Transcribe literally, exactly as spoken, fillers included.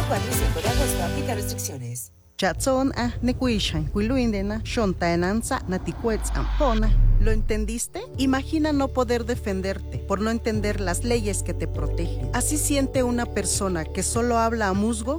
cuatro y cinco de agosto. Aplica restricciones. Chatson a nekuishan, huiluindena, shontaenanza, natikuetzampona. ¿Lo entendiste? Imagina no poder defenderte por no entender las leyes que te protegen. Así siente una persona que solo habla a musgo